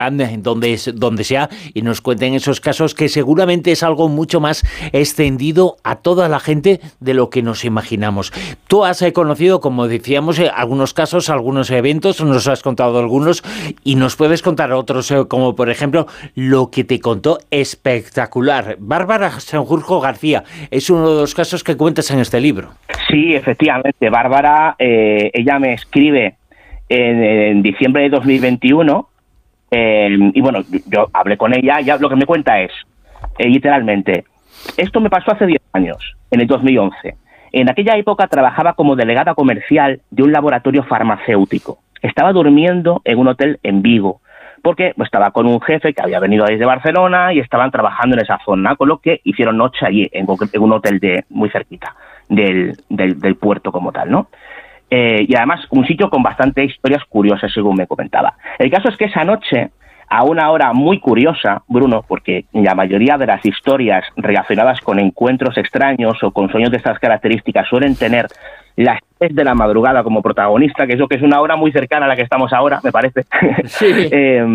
donde sea, y nos cuenten esos casos, que seguramente es algo mucho más extendido a toda la gente de lo que nos imaginamos. Tú has conocido, como decíamos, algunos casos, algunos eventos, nos has contado algunos, y nos puedes contar otros, como por ejemplo lo que te contó espectacular Bárbara Sanjurjo García. Es uno de los casos que cuentas en este libro. Sí, efectivamente, Bárbara, ella me escribe en diciembre de 2021. Y bueno, yo hablé con ella, ya lo que me cuenta es, literalmente, esto me pasó hace 10 años, en el 2011. En aquella época trabajaba como delegada comercial de un laboratorio farmacéutico. Estaba durmiendo en un hotel en Vigo, porque estaba con un jefe que había venido desde Barcelona y estaban trabajando en esa zona, con lo que hicieron noche allí, en un hotel muy cerquita del puerto como tal, ¿no? Y además un sitio con bastantes historias curiosas, según me comentaba. El caso es que esa noche, a una hora muy curiosa, Bruno, porque la mayoría de las historias relacionadas con encuentros extraños o con sueños de estas características suelen tener las 3 de la madrugada como protagonista, que es una hora muy cercana a la que estamos ahora, me parece. Sí.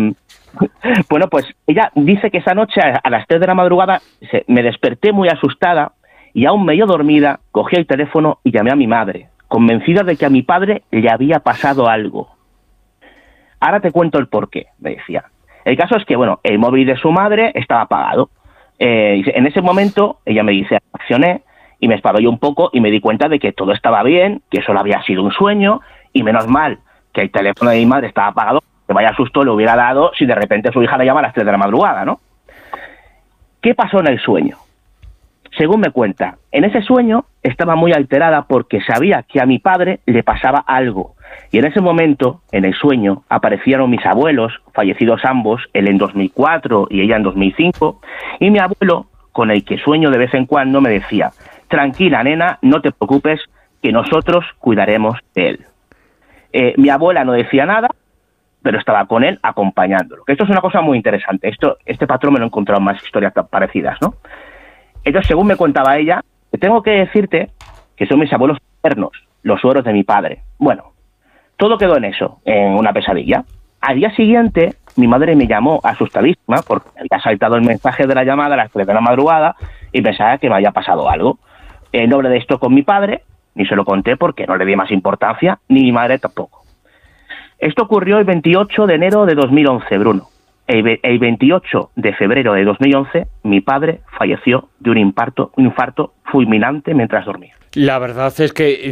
Bueno, pues ella dice que esa noche, a las 3 de la madrugada, me desperté muy asustada y aún medio dormida, cogí el teléfono y llamé a mi madre, convencida de que a mi padre le había pasado algo. Ahora te cuento el porqué, me decía. El caso es que, bueno, el móvil de su madre estaba apagado. En ese momento, ella me dice, accioné y me espabillé un poco y me di cuenta de que todo estaba bien, que solo había sido un sueño, y menos mal que el teléfono de mi madre estaba apagado, que vaya susto le hubiera dado si de repente su hija le llama a las 3 de la madrugada, ¿no? ¿Qué pasó en el sueño? Según me cuenta, en ese sueño estaba muy alterada porque sabía que a mi padre le pasaba algo. Y en ese momento, en el sueño, aparecieron mis abuelos, fallecidos ambos, él en 2004 y ella en 2005, y mi abuelo, con el que sueño de vez en cuando, me decía, tranquila nena, no te preocupes, que nosotros cuidaremos de él. Mi abuela no decía nada, pero estaba con él acompañándolo. Esto es una cosa muy interesante. Este patrón me lo he encontrado en más historias parecidas, ¿no? Entonces, según me contaba ella, tengo que decirte que son mis abuelos paternos, los suegros de mi padre. Bueno, todo quedó en eso, en una pesadilla. Al día siguiente, mi madre me llamó asustadísima porque me había saltado el mensaje de la llamada a las 3 de la madrugada y pensaba que me había pasado algo. No hablé de esto con mi padre, ni se lo conté porque no le di más importancia, ni mi madre tampoco. Esto ocurrió el 28 de enero de 2011, Bruno. El 28 de febrero de 2011, mi padre falleció de un infarto fulminante mientras dormía. La verdad es que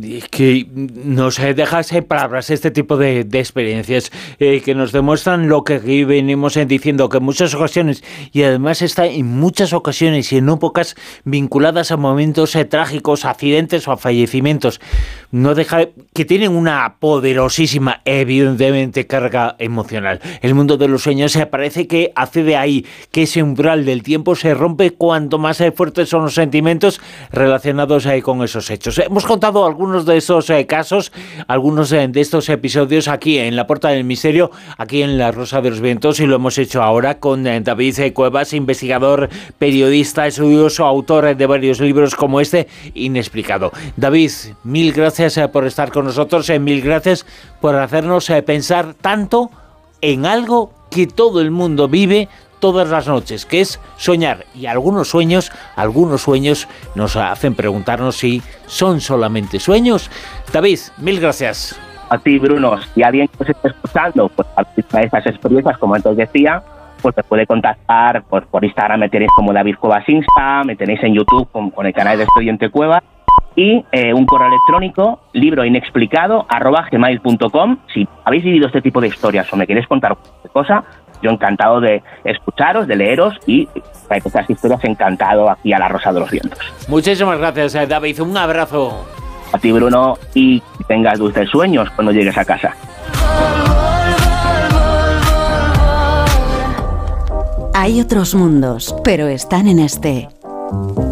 nos dejas en palabras este tipo de experiencias que nos demuestran lo que aquí venimos diciendo, que en muchas ocasiones, y además está en muchas ocasiones y en no pocas, vinculadas a momentos trágicos, accidentes o a fallecimientos, no deja que tienen una poderosísima, evidentemente, carga emocional. El mundo de los sueños parece que hace de ahí que ese umbral del tiempo se rompe cuanto más fuertes son los sentimientos relacionados con esos hechos. Hemos contado algunos de esos casos, algunos de estos episodios aquí en La Puerta del Misterio, aquí en La Rosa de los Vientos, y lo hemos hecho ahora con David Cuevas, investigador, periodista, estudioso, autor de varios libros como este, Inexplicado. David, mil gracias por estar con nosotros, mil gracias por hacernos pensar tanto en algo que todo el mundo vive todas las noches, que es soñar, y algunos sueños nos hacen preguntarnos si son solamente sueños. David, mil gracias. A ti, Bruno, si alguien que os está escuchando, pues a estas experiencias, como antes decía, pues me puede contactar por Instagram, me tenéis como David Cuevas Insta, me tenéis en YouTube con el canal de Expediente Cuevas, y un correo electrónico, libroinexplicado@gmail.com. Si habéis vivido este tipo de historias o me queréis contar cualquier cosa, yo encantado de escucharos, de leeros, y para estas historias encantado aquí a La Rosa de los Vientos. Muchísimas gracias, David. Un abrazo. A ti, Bruno, y que tengas dulces sueños cuando llegues a casa. Hay otros mundos, pero están en este.